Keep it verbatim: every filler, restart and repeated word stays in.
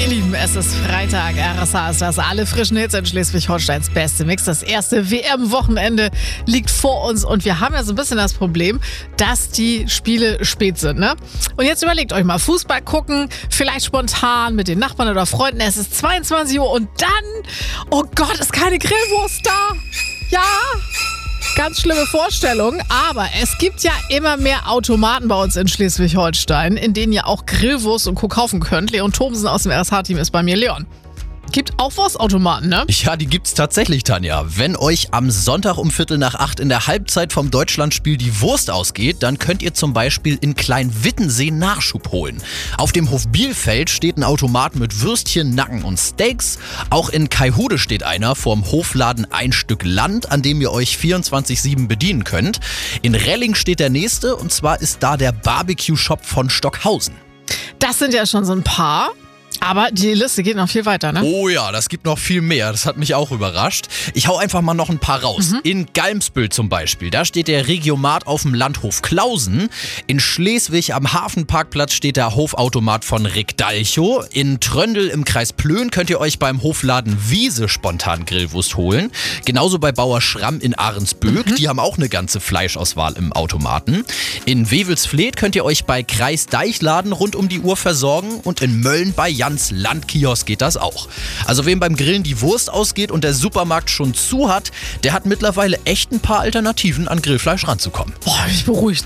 Ihr Lieben, es ist Freitag. R S H ist das. Alle frischen Hits in Schleswig-Holsteins beste Mix. Das erste W M-Wochenende liegt vor uns und wir haben ja so ein bisschen das Problem, dass die Spiele spät sind, ne? Und jetzt überlegt euch mal, Fußball gucken, vielleicht spontan mit den Nachbarn oder Freunden. Es ist zweiundzwanzig Uhr und dann, oh Gott, ist keine Grillwurst da. Ja, ganz schlimme Vorstellung, aber es gibt ja immer mehr Automaten bei uns in Schleswig-Holstein, in denen ihr auch Grillwurst und Co. kaufen könnt. Leon Thomsen aus dem R S H-Team ist bei mir. Leon, gibt auch Wurstautomaten, ne? Ja, die gibt's tatsächlich, Tanja. Wenn euch am Sonntag um Viertel nach acht in der Halbzeit vom Deutschlandspiel die Wurst ausgeht, dann könnt ihr zum Beispiel in Kleinwittensee Nachschub holen. Auf dem Hof Bielfeld steht ein Automat mit Würstchen, Nacken und Steaks. Auch in Kaihude steht einer vorm Hofladen Ein Stück Land, an dem ihr euch vierundzwanzig sieben bedienen könnt. In Relling steht der nächste, und zwar ist da der Barbecue-Shop von Stockhausen. Das sind ja schon so ein paar. Aber die Liste geht noch viel weiter, ne? Oh ja, das gibt noch viel mehr. Das hat mich auch überrascht. Ich hau einfach mal noch ein paar raus. Mhm. In Galmsbüll zum Beispiel, da steht der Regiomat auf dem Landhof Klausen. In Schleswig am Hafenparkplatz steht der Hofautomat von Rick Dalcho. In Tröndel im Kreis Plön könnt ihr euch beim Hofladen Wiese spontan Grillwurst holen. Genauso bei Bauer Schramm in Ahrensböck. Mhm. Die haben auch eine ganze Fleischauswahl im Automaten. In Wewelsfleth könnt ihr euch bei Kreis Deichladen rund um die Uhr versorgen. Und in Mölln bei Jans Landkiosk geht das auch. Also wem beim Grillen die Wurst ausgeht und der Supermarkt schon zu hat, der hat mittlerweile echt ein paar Alternativen an Grillfleisch ranzukommen. Boah, bin ich beruhigt.